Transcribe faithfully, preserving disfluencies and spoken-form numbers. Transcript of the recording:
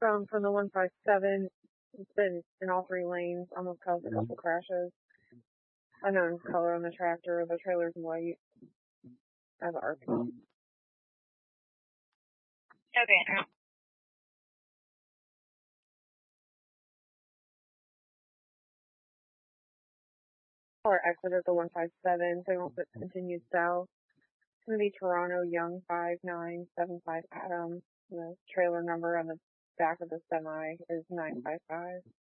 Um, from the one five seven, it's been in all three lanes, almost caused a couple crashes. Unknown color on the tractor, the trailer's white. As R P. Okay. Or exit at the one five seven, so we won't put continued south. It's going to be Toronto Young five nine seven five Adam. The trailer number on the back of the semi is nine five five.